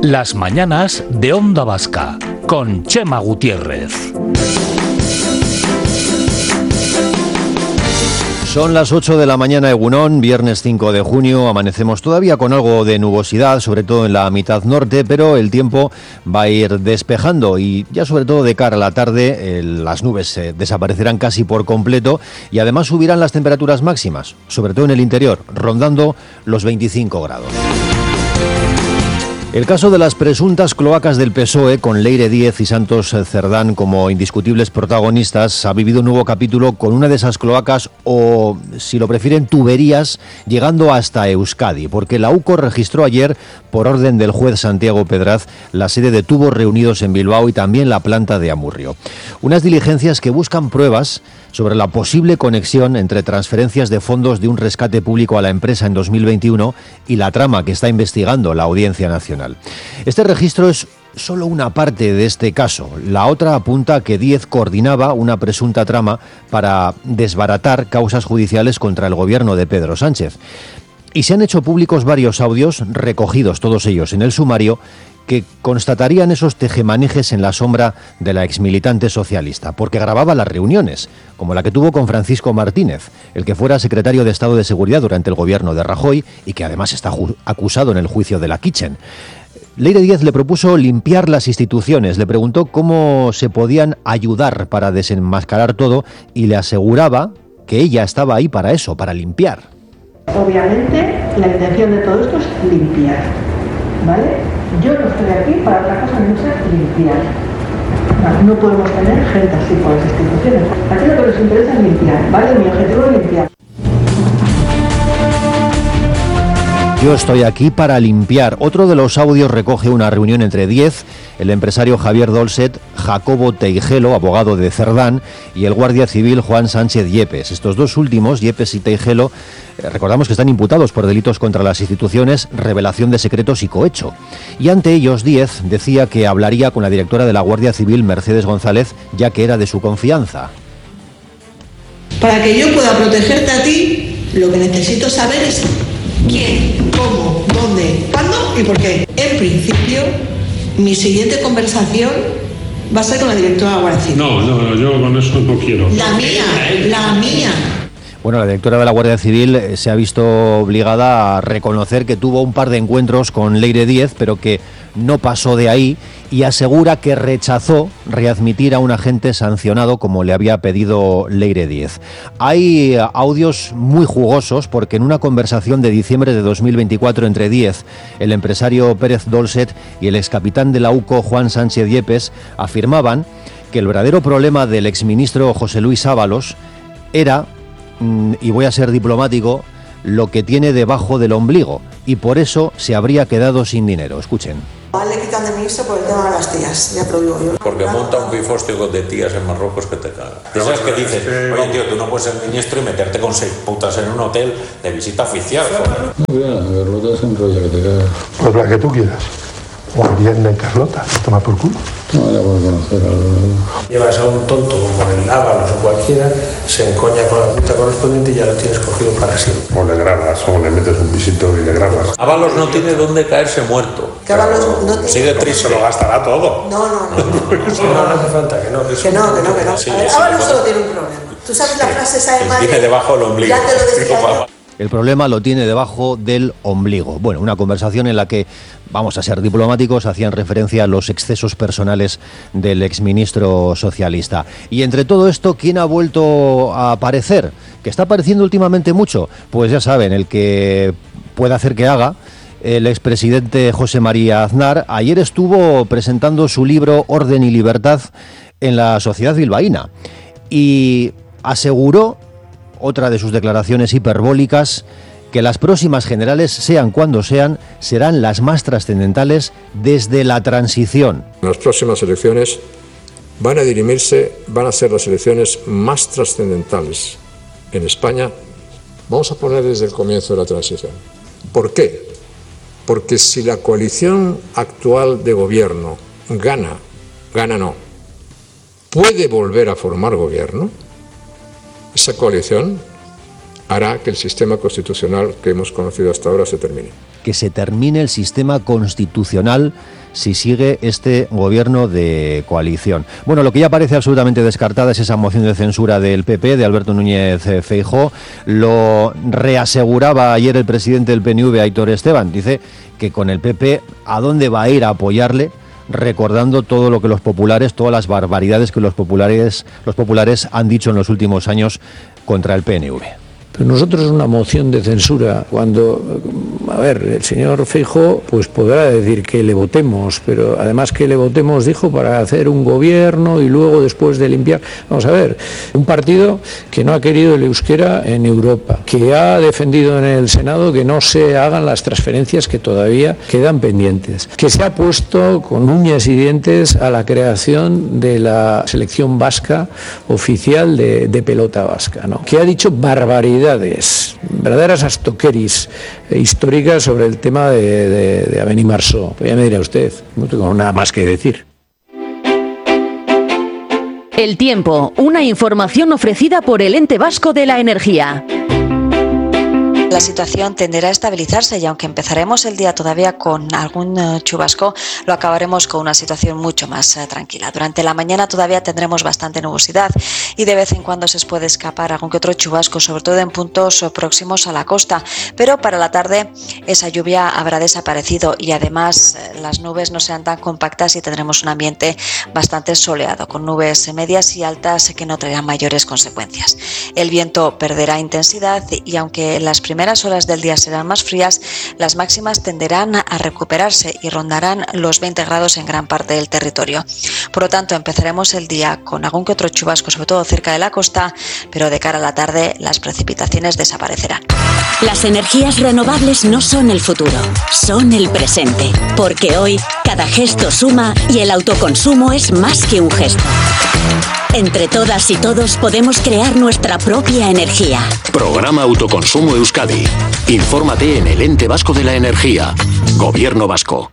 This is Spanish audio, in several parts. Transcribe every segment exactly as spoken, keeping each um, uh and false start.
Las mañanas de Onda Vasca, con Chema Gutiérrez. Son las ocho de la mañana, Egunon, viernes cinco de junio. Amanecemos todavía con algo de nubosidad, sobre todo en la mitad norte, pero el tiempo va a ir despejando y ya sobre todo de cara a la tarde eh, las nubes eh, desaparecerán casi por completo y además subirán las temperaturas máximas, sobre todo en el interior, rondando los veinticinco grados. El caso de las presuntas cloacas del P S O E, con Leire Díez y Santos Cerdán como indiscutibles protagonistas, ha vivido un nuevo capítulo con una de esas cloacas, o si lo prefieren, tuberías, llegando hasta Euskadi, porque la UCO registró ayer, por orden del juez Santiago Pedraz, la sede de Tubos Reunidos en Bilbao y también la planta de Amurrio. Unas diligencias que buscan pruebas sobre la posible conexión entre transferencias de fondos de un rescate público a la empresa en dos mil veintiuno y la trama que está investigando la Audiencia Nacional. Este registro es solo una parte de este caso. La otra apunta a que Díez coordinaba una presunta trama para desbaratar causas judiciales contra el gobierno de Pedro Sánchez. Y se han hecho públicos varios audios, recogidos todos ellos en el sumario, que constatarían esos tejemanejes en la sombra de la exmilitante socialista, porque grababa las reuniones, como la que tuvo con Francisco Martínez, el que fuera secretario de Estado de Seguridad durante el gobierno de Rajoy y que además está ju- acusado en el juicio de la Kitchen. Leire Díez le propuso limpiar las instituciones, le preguntó cómo se podían ayudar para desenmascarar todo y le aseguraba que ella estaba ahí para eso, para limpiar. Obviamente, la intención de todo esto es limpiar, ¿vale? Yo no estoy aquí para otra cosa que no sea limpiar. No, no podemos tener gente así por las instituciones. Aquí lo que nos interesa es limpiar, ¿vale? Mi objetivo es limpiar. Yo estoy aquí para limpiar. Otro de los audios recoge una reunión entre Díez, el empresario Javier Dolcet, Jacobo Teijelo, abogado de Cerdán, y el guardia civil Juan Sánchez Yepes. Estos dos últimos, Yepes y Teijelo, eh, recordamos que están imputados por delitos contra las instituciones, revelación de secretos y cohecho. Y ante ellos, Díez decía que hablaría con la directora de la Guardia Civil, Mercedes González, ya que era de su confianza. Para que yo pueda protegerte a ti, lo que necesito saber es quién, cómo, dónde, cuándo y por qué. En principio, mi siguiente conversación va a ser con la directora de la Guardia Civil. No, no, no, yo con eso no quiero. La mía, la mía. Bueno, la directora de la Guardia Civil se ha visto obligada a reconocer que tuvo un par de encuentros con Leire Díez, pero que no pasó de ahí, y asegura que rechazó readmitir a un agente sancionado como le había pedido Leire Díez. Hay audios muy jugosos porque en una conversación de diciembre de dos mil veinticuatro entre Díez, el empresario Pérez Dolcet y el excapitán de la UCO Juan Sánchez Yepes afirmaban que el verdadero problema del exministro José Luis Ábalos era, y voy a ser diplomático, lo que tiene debajo del ombligo, y por eso se habría quedado sin dinero. Escuchen. Le quitan de ministro por el tema de las tías, ya te lo digo yo. Porque monta un pifóstico de tías en Marruecos que te caga. ¿Sabes qué dices? Oye, tío, tú no puedes ser ministro y meterte con seis putas en un hotel de visita oficial. Muy bien, Carlota se enrolla que te cagas. Pues la que tú quieras. O Ariadna y Carlota, toma por culo. No, ya puedo conocer a los... Llevas a un tonto como el Ábalos o cualquiera, se encoña con la puta correspondiente y ya lo tienes cogido para siempre. O le grabas, o le metes un visito y le grabas. Ábalos no tiene dónde caerse muerto. Que Ábalos no tiene... Sigue triste. Se lo gastará todo. No, no, no. No, no hace falta, que no. Que, que no, que no, que no. Sí, A ver, sí, Ábalos sí, solo tiene un problema. ¿Tú sabes la frase esa de madre? Tiene debajo el ombligo. Ya te lo decía yo. El problema lo tiene debajo del ombligo. Bueno, una conversación en la que, vamos a ser diplomáticos, hacían referencia a los excesos personales del exministro socialista. Y entre todo esto, ¿quién ha vuelto a aparecer? ¿Que está apareciendo últimamente mucho? Pues ya saben, el que puede hacer que haga. El expresidente José María Aznar ayer estuvo presentando su libro Orden y Libertad en la sociedad bilbaína y aseguró, otra de sus declaraciones hiperbólicas, que las próximas generales, sean cuando sean, serán las más trascendentales desde la transición. Las próximas elecciones van a dirimirse, van a ser las elecciones más trascendentales en España. Vamos a poner desde el comienzo de la transición. ¿Por qué? Porque si la coalición actual de gobierno gana, gana no, puede volver a formar gobierno, esa coalición hará que el sistema constitucional que hemos conocido hasta ahora se termine. Que se termine el sistema constitucional si sigue este gobierno de coalición. Bueno, lo que ya parece absolutamente descartada es esa moción de censura del P P, de Alberto Núñez Feijóo. Lo reaseguraba ayer el presidente del P N V, Aitor Esteban. Dice que con el P P, ¿a dónde va a ir a apoyarle? Recordando todo lo que los populares, todas las barbaridades que los populares, los populares han dicho en los últimos años contra el P N V. Pero nosotros una moción de censura, cuando, a ver, el señor Feijóo pues podrá decir que le votemos, pero además que le votemos dijo para hacer un gobierno y luego después de limpiar. Vamos a ver, un partido que no ha querido el euskera en Europa, que ha defendido en el Senado que no se hagan las transferencias que todavía quedan pendientes, que se ha puesto con uñas y dientes a la creación de la selección vasca oficial de, de pelota vasca, ¿no? Que ha dicho barbaridad, verdaderas astoqueris históricas sobre el tema de, de, de Avenida Marceau. Pues ya me dirá usted, no tengo nada más que decir. El tiempo, una información ofrecida por el Ente Vasco de la Energía. La situación tenderá a estabilizarse y aunque empezaremos el día todavía con algún chubasco, lo acabaremos con una situación mucho más uh, tranquila. Durante la mañana todavía tendremos bastante nubosidad y de vez en cuando se puede escapar algún que otro chubasco, sobre todo en puntos próximos a la costa, pero para la tarde esa lluvia habrá desaparecido y además las nubes no serán tan compactas y tendremos un ambiente bastante soleado, con nubes medias y altas que no traerán mayores consecuencias. El viento perderá intensidad y aunque las primeras Las horas del día serán más frías, las máximas tenderán a recuperarse y rondarán los veinte grados en gran parte del territorio. Por lo tanto, empezaremos el día con algún que otro chubasco, sobre todo cerca de la costa, pero de cara a la tarde las precipitaciones desaparecerán. Las energías renovables no son el futuro, son el presente, porque hoy cada gesto suma y el autoconsumo es más que un gesto. Entre todas y todos podemos crear nuestra propia energía. Programa Autoconsumo Euskadi. Infórmate en el Ente Vasco de la Energía. Gobierno Vasco.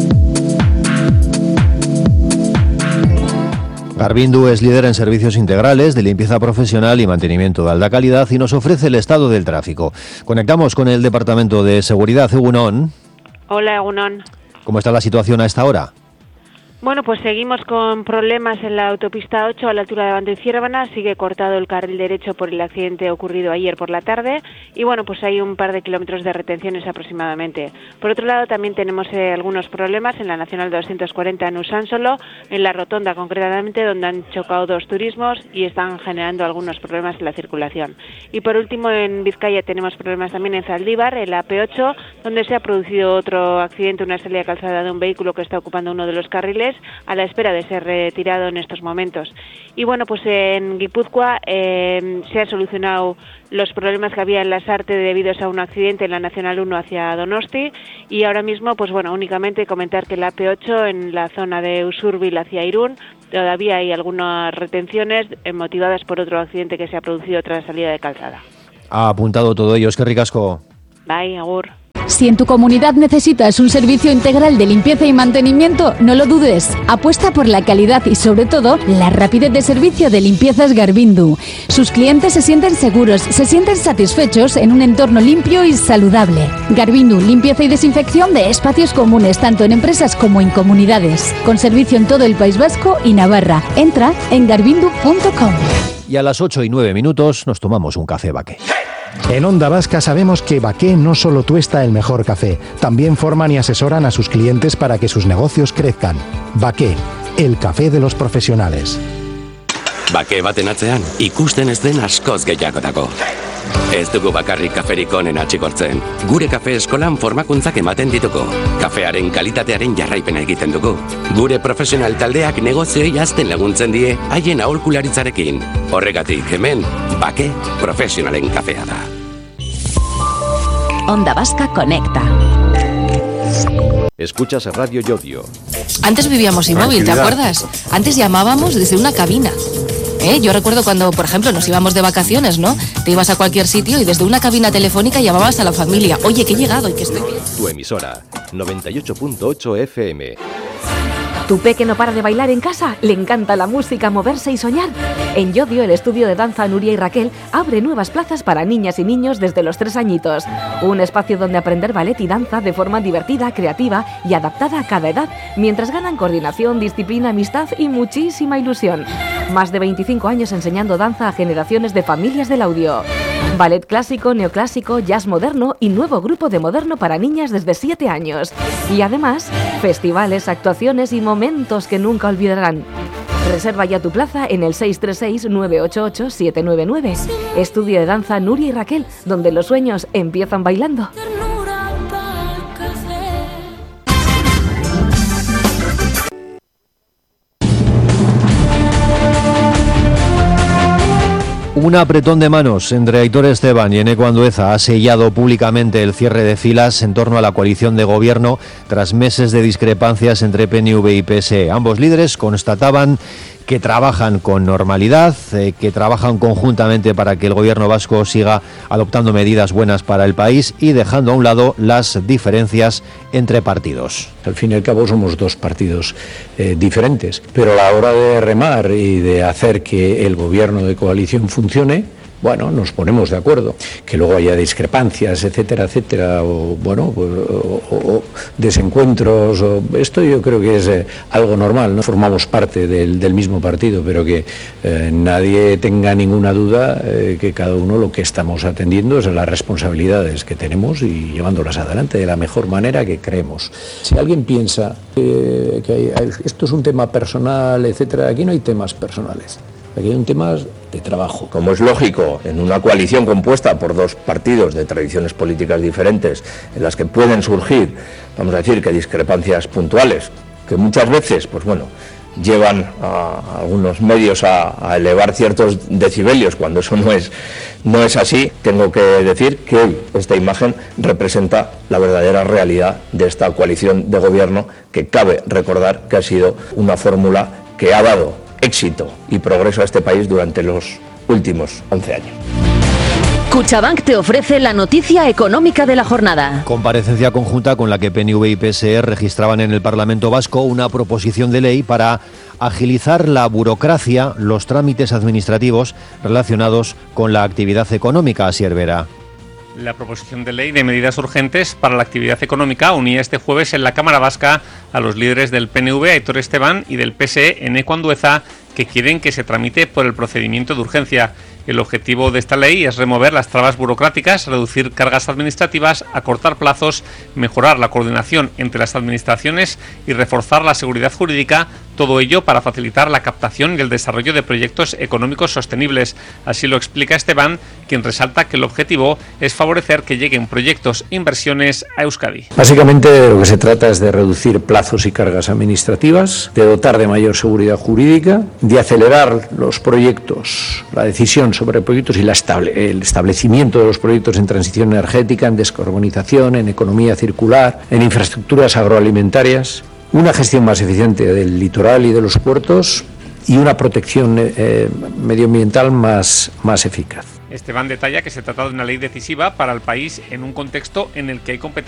Garvindu es líder en servicios integrales de limpieza profesional y mantenimiento de alta calidad y nos ofrece el estado del tráfico. Conectamos con el Departamento de Seguridad. Egunon. Hola, Egunon. ¿Cómo está la situación a esta hora? Bueno, pues seguimos con problemas en la autopista ocho a la altura de Bando y Ciervana. Sigue cortado el carril derecho por el accidente ocurrido ayer por la tarde y bueno, pues hay un par de kilómetros de retenciones aproximadamente. Por otro lado, también tenemos eh, algunos problemas en la Nacional doscientos cuarenta en Usánsolo, en la rotonda concretamente, donde han chocado dos turismos y están generando algunos problemas en la circulación. Y por último, en Vizcaya tenemos problemas también en Zaldívar, en la P ocho, donde se ha producido otro accidente, una salida calzada de un vehículo que está ocupando uno de los carriles, a la espera de ser retirado en estos momentos. Y bueno, pues en Guipúzcoa eh, se han solucionado los problemas que había en Lasarte debido a un accidente en la Nacional uno hacia Donosti y ahora mismo, pues bueno, únicamente comentar que en la P ocho en la zona de Usurbil hacia Irún todavía hay algunas retenciones eh, motivadas por otro accidente que se ha producido tras la salida de calzada. Ha apuntado todo ello, es que ricasco. Bye, agur. Si en tu comunidad necesitas un servicio integral de limpieza y mantenimiento, no lo dudes. Apuesta por la calidad y, sobre todo, la rapidez de servicio de Limpiezas Garvindu. Sus clientes se sienten seguros, se sienten satisfechos en un entorno limpio y saludable. Garvindu, limpieza y desinfección de espacios comunes, tanto en empresas como en comunidades. Con servicio en todo el País Vasco y Navarra. Entra en garvindu punto com. Y a las ocho y nueve minutos nos tomamos un café Baqué. En Onda Vasca sabemos que Baqué no solo tuesta el mejor café, también forman y asesoran a sus clientes para que sus negocios crezcan. Baqué, el café de los profesionales. Bake baten atzean, ikusten ez den askoz gehiagotako. Ez dugu bakarrik kaferik onena txikortzen. Gure kafe eskolan formakuntzak ematen dituko. Kafearen kalitatearen jarraipena egiten dugu. Gure profesional taldeak negozioei hazten laguntzen die haien aholkularitzarekin. Horregatik hemen, Bake profesionalen kafea da. Onda Vasca conecta. Escuchas Radio Yodio. Antes vivíamos sin móvil, ¿te acuerdas? Antes llamábamos desde una cabina. ¿Eh? Yo recuerdo cuando, por ejemplo, nos íbamos de vacaciones, ¿no? Te ibas a cualquier sitio y desde una cabina telefónica llamabas a la familia. Oye, que he llegado y que estoy bien. Tu emisora, noventa y ocho punto ocho F M. ¿Tu peque no para de bailar en casa? ¿Le encanta la música, moverse y soñar? En Yodio, el estudio de danza Nuria y Raquel abre nuevas plazas para niñas y niños desde los tres añitos. Un espacio donde aprender ballet y danza de forma divertida, creativa y adaptada a cada edad, mientras ganan coordinación, disciplina, amistad y muchísima ilusión. Más de veinticinco años enseñando danza a generaciones de familias del audio. Ballet clásico, neoclásico, jazz moderno y nuevo grupo de moderno para niñas desde siete años. Y además, festivales, actuaciones y momentos que nunca olvidarán. Reserva ya tu plaza en el seis tres seis, nueve ocho ocho, siete nueve nueve. Estudio de danza Nuria y Raquel, donde los sueños empiezan bailando. Un apretón de manos entre Aitor Esteban y Eneko Andueza ha sellado públicamente el cierre de filas en torno a la coalición de gobierno tras meses de discrepancias entre P N V y P S E. Ambos líderes constataban que trabajan con normalidad, eh, que trabajan conjuntamente para que el gobierno vasco siga adoptando medidas buenas para el país y dejando a un lado las diferencias entre partidos. Al fin y al cabo somos dos partidos eh, diferentes, pero a la hora de remar y de hacer que el gobierno de coalición funcione, bueno, nos ponemos de acuerdo. Que luego haya discrepancias, etcétera, etcétera, o bueno, pues, o, o, o desencuentros, o, esto yo creo que es eh, algo normal, no formamos parte del, del mismo partido, pero que eh, nadie tenga ninguna duda eh, que cada uno lo que estamos atendiendo es a las responsabilidades que tenemos y llevándolas adelante de la mejor manera que creemos. Si alguien piensa que, que hay, esto es un tema personal, etcétera, aquí no hay temas personales. Aquí hay un tema de trabajo. Como es lógico, en una coalición compuesta por dos partidos de tradiciones políticas diferentes, en las que pueden surgir, vamos a decir, que discrepancias puntuales, que muchas veces, pues bueno, llevan a algunos medios a, a elevar ciertos decibelios, cuando eso no es, no es así, tengo que decir que hoy esta imagen representa la verdadera realidad de esta coalición de gobierno, que cabe recordar que ha sido una fórmula que ha dado éxito y progreso a este país durante los últimos once años. Cuchabank te ofrece la noticia económica de la jornada. Comparecencia conjunta con la que P N V y P S E registraban en el Parlamento Vasco una proposición de ley para agilizar la burocracia, los trámites administrativos relacionados con la actividad económica, Asier Vera. La proposición de ley de medidas urgentes para la actividad económica unía este jueves en la Cámara Vasca a los líderes del P N V, Aitor Esteban, y del P S E, Eneko Andueza, que quieren que se tramite por el procedimiento de urgencia. El objetivo de esta ley es remover las trabas burocráticas, reducir cargas administrativas, acortar plazos, mejorar la coordinación entre las administraciones y reforzar la seguridad jurídica, todo ello para facilitar la captación y el desarrollo de proyectos económicos sostenibles. Así lo explica Esteban, quien resalta que el objetivo es favorecer que lleguen proyectos e inversiones a Euskadi. Básicamente de lo que se trata es de reducir plazos y cargas administrativas, de dotar de mayor seguridad jurídica, de acelerar los proyectos, la decisión sobre proyectos y la estable, el establecimiento de los proyectos en transición energética, en descarbonización, en economía circular, en infraestructuras agroalimentarias, una gestión más eficiente del litoral y de los puertos y una protección eh, medioambiental más, más eficaz. Esteban detalla que se trata de una ley decisiva para el país en un contexto en el que hay competencia